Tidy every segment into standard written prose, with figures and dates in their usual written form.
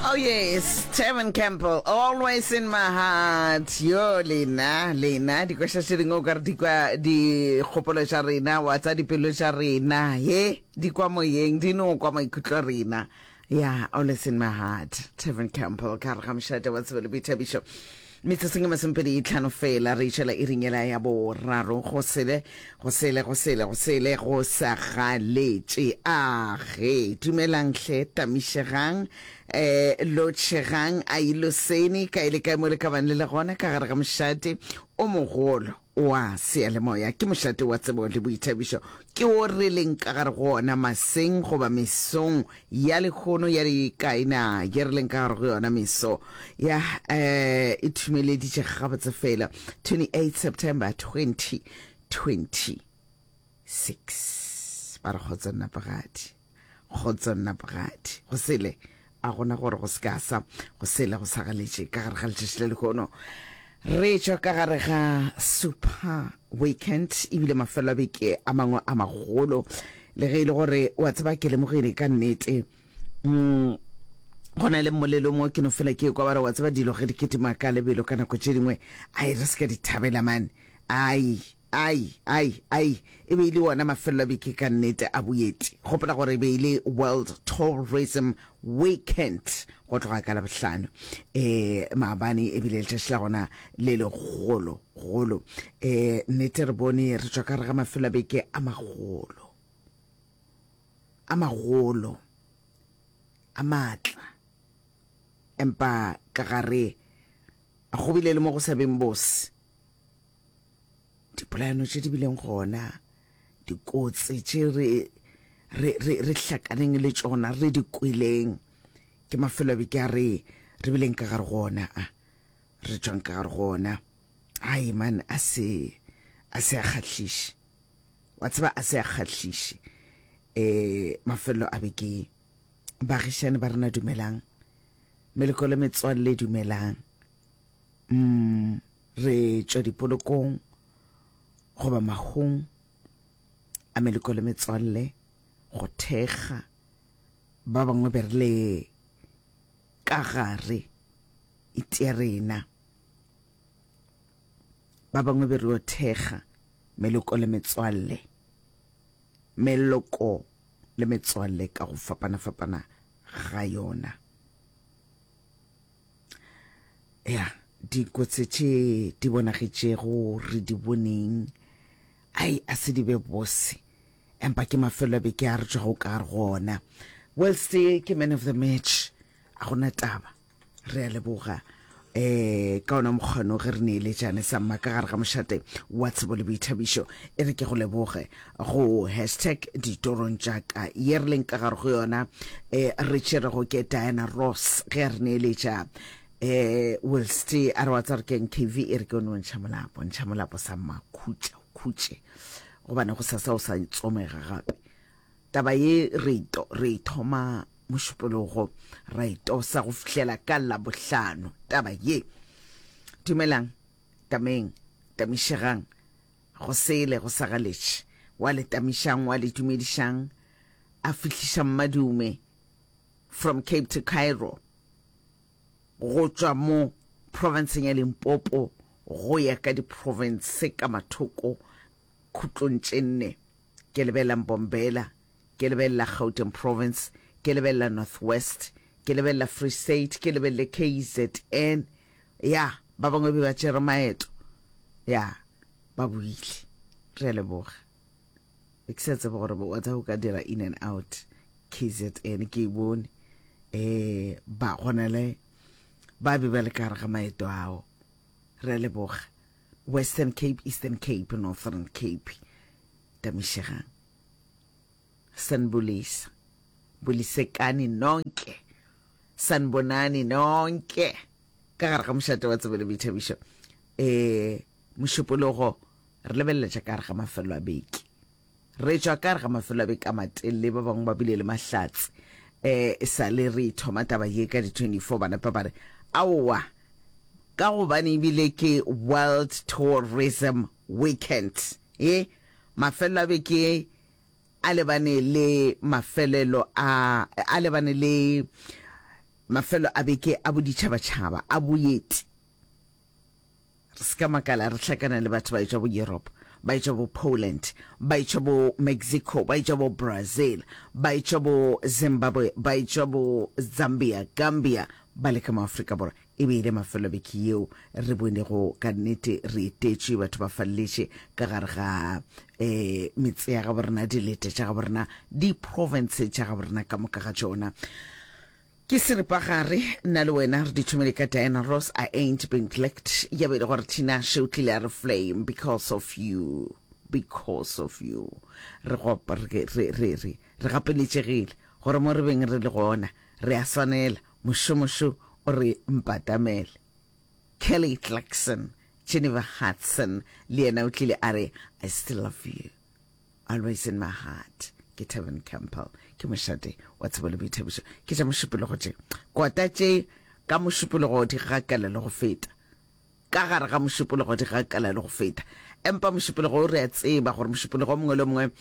Oh yes, Tevin Campbell, always in my heart. Yo, Lena, di kwa shashiringo kar di khopolo sha rena, wa tsa di pelo sha rena, ye, di kwa moyeng, di no kwa maikutlo rena. Yeah, always in my heart. Tevin Campbell, ka re ga mshate wa tsebele Thabiso. Mitseng masempedi itlhano fela re itšhela e ringela ya boraro go sele go sa galetše a ge dumelang hle Tamishegang Lotshegang a iloseni ka ile ka mo le ka bane le gona ka gare ga mošate o mogolo wa sealemoya ke mošate wa tsebo le Boithabišo ke o releng ka gare gona maseng goba mesong ya lekgono ya dikaina ye releng ka gare go yona meso ya e thumeleditše gabotse fela 28 September 2026 ba re kgotsa nna pagadi go sele a gona gore go ska sa go sele go sagaletše ka gare ga letšatši le lekgono re tšwa ka gare ga super weekend ebile mafelo a beke a mangwe a magolo le ge ile gore wa tseba ke lemogile ka nnete gona le molelo mo ke no fela ke kwa bare wa tseba dilo ge di ketima ka lebelo ka nako tše dingwe ai re ska di thabela man ai e be ile wona mafelo a beke ka nnete a boeti gopola gore e be ile World Tourism Weekend go tloga ka labohlano maabane e bile letšatši la gona le legolo nnete re bone re tšwa ka re ga mafelo a beke a magolo a maatla empa ka gare go bile le mo go sa beng bose dipolaano tše di bileng gona dikotsi tše re hlakaneng le tšona re di kweleng ke mafelo a beke a re bileng ka gare gona re tšwang ka gare gona ai man a se a kgatliše wa tseba a se a kgatliše mafelo a beke baagišane ba rena dumelang meleko le metswalle dumelang re tšwa dipolokong goba mahong a meleko le metswalle go thekga ba bangwe be re le ka gare iterena ba bangwe be re o thekga meloko le metswalle ka go fapana ga yona ya dikotsi tše di bonagetše go re di boneng ai a se di be bose empa ke mafelo a beke a re tšwa go ka re gona well stay ke man of the match a gona taba re a leboga ka ona mokgano ge re neeletšane sa mma ka gare ga mošate wa tsebo le Boithabišo e re ke go leboge go #ditorong tšaka ye re leng ka gare go yona re tšerego ke Diana Ross ge re neeletša will stay a re wa tsa re keng KV e re ke one ntšha molapo sa mma khutše gobane go sa sa itsomega gape taba ye re thoma mošupologo ra itosa go fihlela ka labohlano taba ye dumelang Tamishegang go sele go sagaletše wa le tamišang wa le dumedišang a fihliša madume from Cape to Cairo go tšwa mo provinceng ya Limpopo go ya ka di province ka mathoko khutlong tše nne ke lebella Mbombela ke lebella Gauteng province ke lebella Northwest ke lebella Free State ke lebella KZN ya ba bangwe ba tšere maeto ya ba buile re leboga ke sa tsebe gore wa tsa go ka dira in and out KZN ke bone ba gona le ba be ba le ka re ga maeto ao re leboga Western Cape, Eastern Cape, Northern Cape Tamishegang sanbulisa bulisekani nonke sanbonani nonke ka gare ga mošate wa tsebo le Boithabišo mošupologo re lebelela tša ka gare ga mafelo a beke re tšwa ka gare ga mafelo a beke a matelele ba bangwe ba bile le mahlatse sa le re thoma taba ye ka di 24 bana pa bare aowa ka gobane ebile ke World Tourism Weekend mafelo a beke a lebane le mafelelo a lebane le mafelo a beke a boditšhabatšhaba a boeti re ska makala re tlhakana le batho ba etswa bo Europe ba etswa bo Poland ba etswa bo Mexico ba etswa bo Brazil ba etswa bo Zimbabwe ba etswa bo Zambia Gambia ba le ka Afrika borwa e be ile mafelo beke yeo re bonego ka nnete re etetše batho ba falletše ka gare ga metse ya ga borena dilete tša ga borena di province tša ga borena ka moka ga tšona ke seripagare nna le wena re dithomele ka Diana Ross. I ain't been clicked ya be le gore Tina show tlile a re flame because of you re gapeletšegile gore mo re beng re le gona re a swanela mošomošo o re mpatamele. Kelly Clarkson, Jennifer Hudson le yena o tlile a re I still love you always in my heart. Ke Tevin Campbell ke mošate wa tsebole boithabišo ke tša mošupologo tše kota tše ka mošupologo di gakala le go feta ka gare ga mošupologo di gakala le go feta empa mošupologo o re a tseba gore mošupologo mongwe le mongwe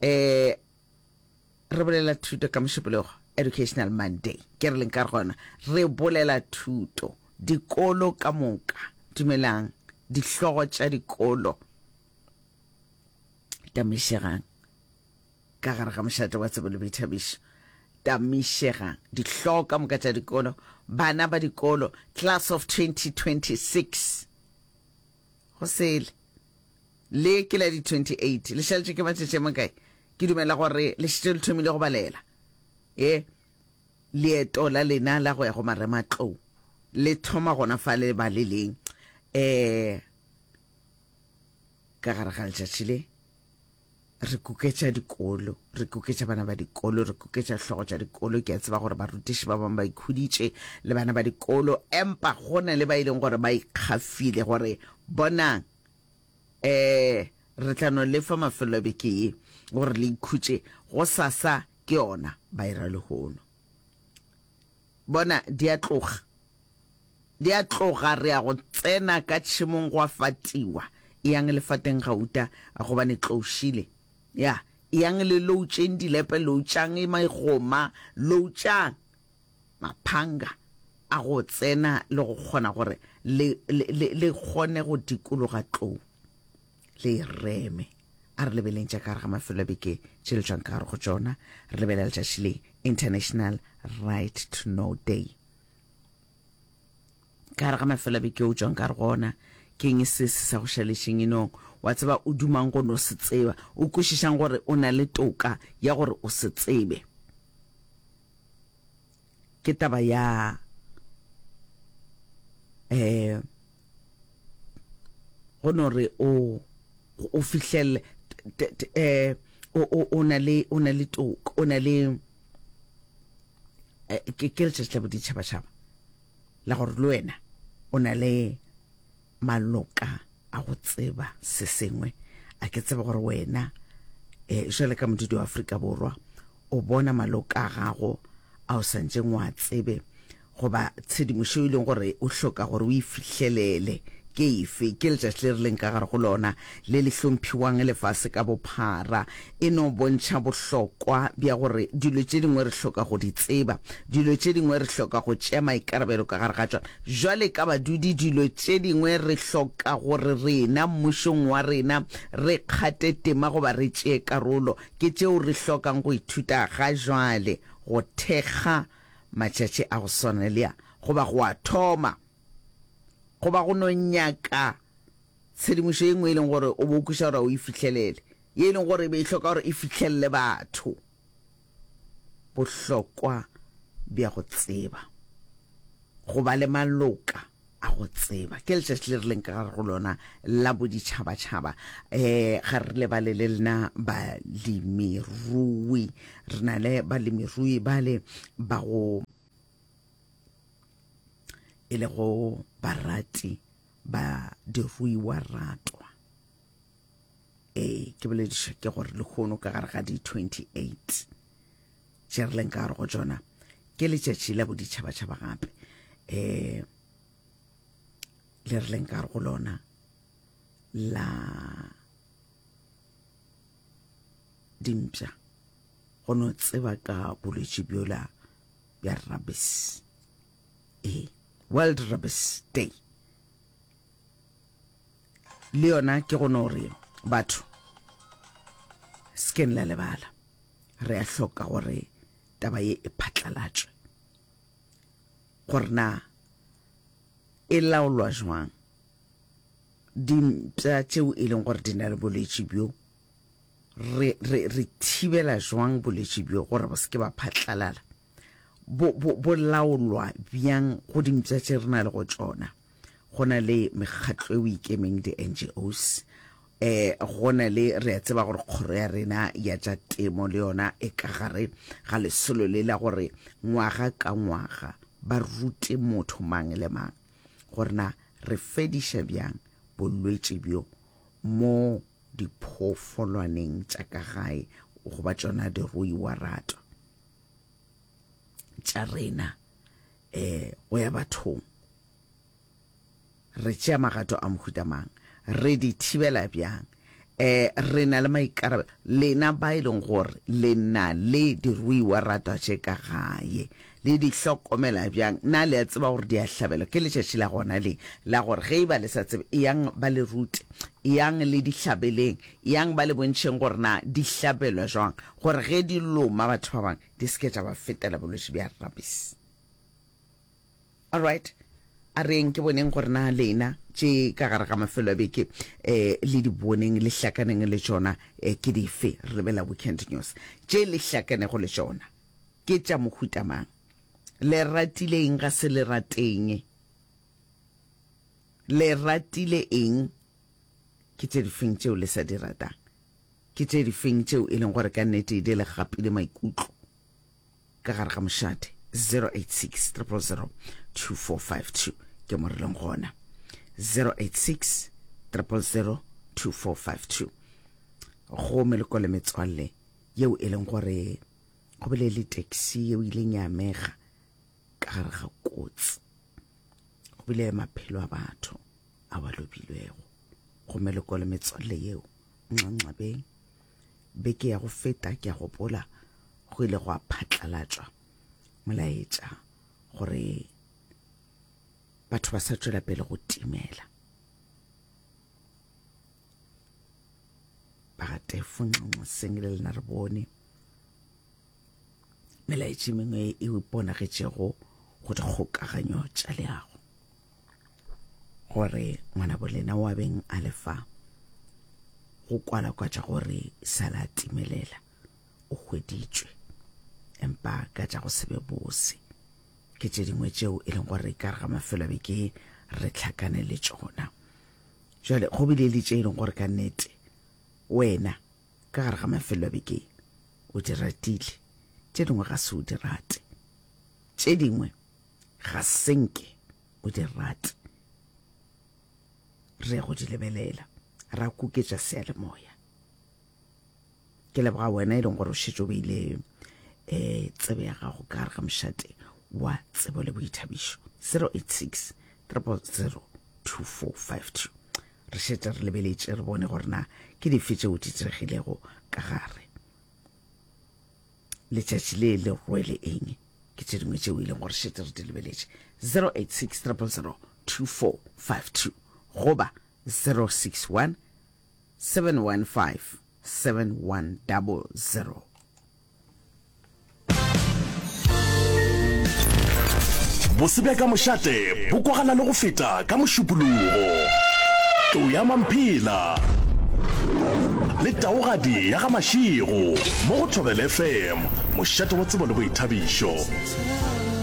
re bolela thuto ka mošupologo Educational Monday ke re leng ka gona re bolela thuto dikolo ka moka dumelang dihlogo tša dikolo tamišegang ka gare ga mošate wa tsebole boithabišo tamišegang dihlogo ka moka tša dikolo bana ba dikolo class of 2026 go sele le ke la di 28 le šaletše ke matšatši makae ke dumela gore le šetše le thomile go balela leeto la lena la go ya go marematlou le thoma gona fa le ba le leng ka gare ga letšatši le re kuketša dikolo re kuketša bana ba dikolo re kuketša hlogo tša dikolo ke a tseba gore barutiši ba bangwe ba ikhuditše le bana ba dikolo empa gona le ba ileng gore ba ikgafile gore bonang re tla no lefa mafelo a beke ye gore le ikhutše go sasa ke yona ba ira lehono bona di a tloga re a go tsena ka tšhimong go a fatiwa yang le fateng gauta a go bane tloušile ya yang le loutšeng dilepe loutšang maigoma loutšang maphanga a go tsena le go kgona gore le kgone go dikologa tlou le reme a re lebeleng tša ka gare ga mafelo a beke tše le tšwang ka gare go tšona re lebelela letšatši le International Right to Know Day ka gare ga mafelo a beke o tšwang ka gare gona ke eng se sa go šalešeng enong wa tseba o dumang go no se tseba o kwešišang gore o na le toka ya gore o se tsebe ke taba ya go no re o fihlelle o na le toka o na le ke letšatši la boditšhabatšhaba la gore le wena o na le maloka a go tseba se sengwe a ke tseba gore wena jwale ka modudi wa Afrika Borwa o bona maloka a gago a o santšeng wa tsebe goba tshedimošo e leng gore o hloka gore o e fihlelele ke ife ke letšatši le re leng ka gare go lona le le hlomphiwang lefase ka bophara e no bontšha bohlokwa bja gore dilo tše dingwe re hloka go di tseba dilo tše dingwe re hloka go tšea maikarabelo ka gare ga tšona jwale ka badudi dilo tše dingwe re hloka gore rena mmušong wa rena re kgate tema goba re tšee karolo ke tšeo re hlokang go ithuta ga jwale go thekga matšatši a go swana le a goba go a thoma goba go no nyaka tshedimošo e nngwe e leng gore o bo kweša gore o e fihlelele ye e leng gore be e hloka gore e fihlelele batho bohlokwa bja go tseba go ba le maloka a go tseba ke letšatši le re leng ka gare go lona la boditšhabatšhaba ga re lebale le lena balemirui re na le balemirui ba le ba go e le go barati ba diruiwa ratwa ke bolediša ke gore le kgono ka gare ga di 28 tše re leng ka gare go tšona ke letšatši la boditšhabatšhaba gape le re leng ka gare go lona la dimpša go no tseba ka bolwetši bjola bja rabies World Rubbish Day le yona ke go no re batho sken la lebala re a hloka gore taba ye e phatlalatšwe gore na e laolwa jwang dimpša tšeo e leng gore di na le bolwetši bjo re thibela jwang bolwetši bjo gore bo seke ba phatlalala bo laolwa bjang go dimpša tše re na le go tšona go na le mekgatlo e o ikemeng di-NGOs go na le re a tseba gore kgoro ya rena ya tša temo le yona e ka gare ga lesolo le la gore ngwaga ka ngwaga ba rute motho mang le mang gore na re fediša bjang bolwetši bjo mo diphoofolwaneng tša ka gae go ba tšona diruiwa rato tša rena go ya bathong re tšea magato a mohuta mang re di thibela bjang re na le maikarabelo lena ba e leng gore le na le diruiwa ratwa tše ka gae le di hlokomela bjang na le a tseba gore di a hlabela ke letšatši la gona le la gore ge e ba le sa tsebe yang ba le rute yang le di hlabeleng yang ba le bontšheng gore na di hlabelwa jwang gore ge di loma batho ba bang di seke tša ba fetela bolwetši bja rabies. All right, a reng ke boneng gore na lena tše ka gare ga mafelo a beke le di boneng le hlakaneng le tšona ke dife re lebela Weekend News tše le hlakanego le tšona ke tša mohuta mang le ratile eng ga se le rateng le ratile eng ke tše difeng tšeo le sa di ratang ke tše difeng tšeo e leng gore ka nnete di le gapile maikutlo ka gare ga mošate 086 000 2452 ke mo re leng gona 086 000 2452 go meleko le metswalle yeo e leng gore go bile le taxi yeo ileng ya mega ka gare ga kotsi go bile maphelo a batho a ba lobilwego go meleko le metswalle yeo nxanxabeng beke ya go feta ke ya go pola go ile go a phatlalatšwa molaetša gore batho ba sa tšwela pele go timela ba ga tefo nxanxaseng le lena re bone melaetši mengwe e iponagetšego go dikgokaganyo tša leago gore ngwana bolena wa beng a lefa go kwala kwa tša gore sala a timelela o hweditšwe empa ka tša go sebe bose ke tše dingwe tšeo e leng gore ka re ga mafelo a beke re tlhakane le tšona jale go bile le tše e leng gore ka nnete wena ka gare ga mafelo a beke o di ratile tše dingwe ga se o di rate tše dingwe ga senke o di rate re go di lebelela ra kuketša seyalemoya ke leboga wena e leng gore o šetše o beile tsebe ya gago ka gare ga mošate wa tsebo le boithabišo 086 000 2452 re šetše re lebeletše re bone gore na ke dife tšeo di diregilego ka gare letšatši le le rwele eng ke tše dingwe tšeo e leng gore šetše re di lebeletše 086 000 2452 goba 061 715 7100. Bosebja ka mošate bo kwagala le go feta ka mošupologo tou ya mamphela le taogadi ya ga mašego mo go Thobela FM mošate wa tsebo le boithabišo.